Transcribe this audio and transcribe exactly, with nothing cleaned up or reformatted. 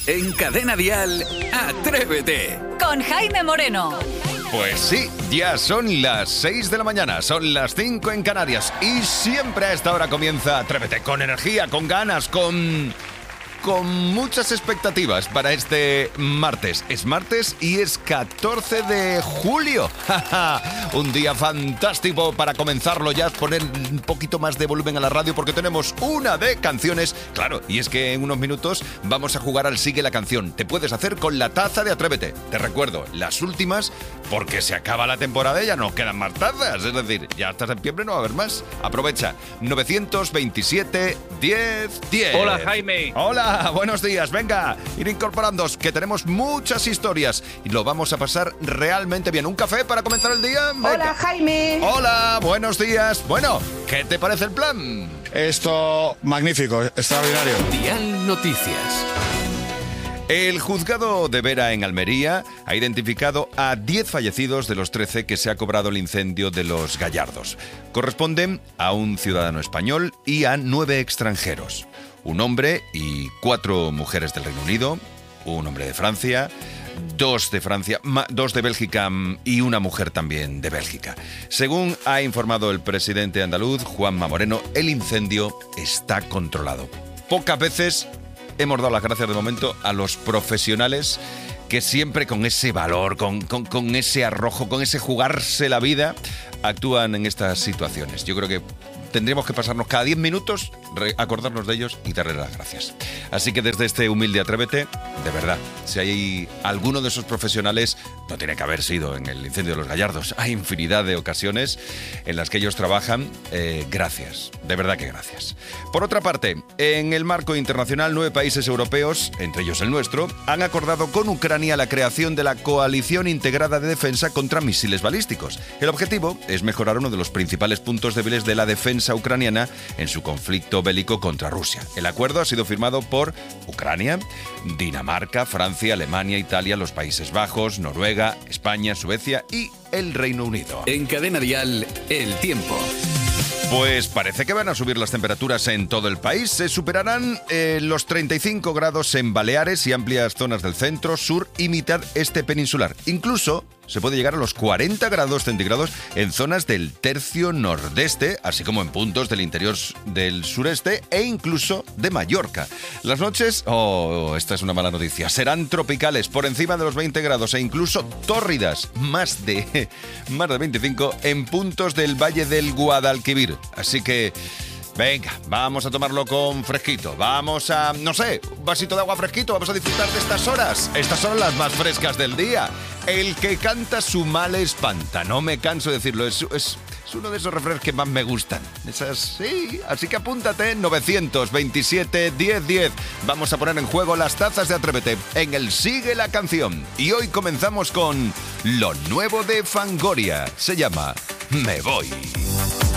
En Cadena Dial, Atrévete. Con Jaime Moreno. Pues sí, ya son las seis de la mañana, son las cinco en Canarias y siempre a esta hora comienza Atrévete, con energía, con ganas, con... con muchas expectativas para este martes. Es martes y es catorce de julio. Un día fantástico para comenzarlo ya, poner un poquito más de volumen a la radio porque tenemos una de canciones. Claro, y es que en unos minutos vamos a jugar al Sigue la Canción. Te puedes hacer con la taza de Atrévete. Te recuerdo, las últimas, porque se acaba la temporada y ya no quedan más tazas. Es decir, ya hasta septiembre no va a haber más. Aprovecha. novecientos veintisiete, diez, diez. Hola, Jaime. Hola, buenos días. Venga, ir incorporándoos, que tenemos muchas historias y lo vamos a pasar realmente bien. ¿Un café para comenzar el día? Venga. Hola, Jaime. Hola, buenos días. Bueno, ¿qué te parece el plan? Esto, magnífico, extraordinario. Dial Noticias. El juzgado de Vera en Almería ha identificado a diez fallecidos de los trece que se ha cobrado el incendio de Los Gallardos. Corresponden a un ciudadano español y a nueve extranjeros. Un hombre y cuatro mujeres del Reino Unido, un hombre de Francia, dos de Francia, dos de Bélgica y una mujer también de Bélgica. Según ha informado el presidente andaluz, Juanma Moreno, el incendio está controlado. Pocas veces hemos dado las gracias de momento a los profesionales que siempre con ese valor, con, con, con ese arrojo, con ese jugarse la vida, actúan en estas situaciones. Yo creo que tendríamos que pasarnos cada diez minutos, acordarnos de ellos y darles las gracias. Así que desde este humilde Atrévete, de verdad, si hay alguno de esos profesionales, no tiene que haber sido en el incendio de Los Gallardos. Hay infinidad de ocasiones en las que ellos trabajan. Eh, gracias, de verdad que gracias. Por otra parte, en el marco internacional, nueve países europeos, entre ellos el nuestro, han acordado con Ucrania la creación de la Coalición Integrada de Defensa contra Misiles Balísticos. El objetivo es mejorar uno de los principales puntos débiles de la defensa ucraniana en su conflicto bélico contra Rusia. El acuerdo ha sido firmado por Ucrania, Dinamarca, Francia, Alemania, Italia, los Países Bajos, Noruega, España, Suecia y el Reino Unido. En Cadena Dial, el tiempo. Pues parece que van a subir las temperaturas en todo el país. Se superarán eh, los treinta y cinco grados en Baleares y amplias zonas del centro, sur y mitad este peninsular. Incluso se puede llegar a los cuarenta grados centígrados en zonas del tercio nordeste, así como en puntos del interior del sureste e incluso de Mallorca. Las noches, oh, esta es una mala noticia, serán tropicales por encima de los veinte grados e incluso tórridas, más de, más de veinticinco en puntos del Valle del Guadalquivir. Así que venga, vamos a tomarlo con fresquito. Vamos a, no sé, un vasito de agua fresquito. Vamos a disfrutar de estas horas. Estas son las más frescas del día. El que canta su mal espanta. No me canso de decirlo. Es, es, es uno de esos refranes que más me gustan. Esas, sí. Así que apúntate. novecientos veintisiete, diez, diez. Vamos a poner en juego las tazas de Atrévete en el Sigue la Canción. Y hoy comenzamos con lo nuevo de Fangoria. Se llama Me Voy.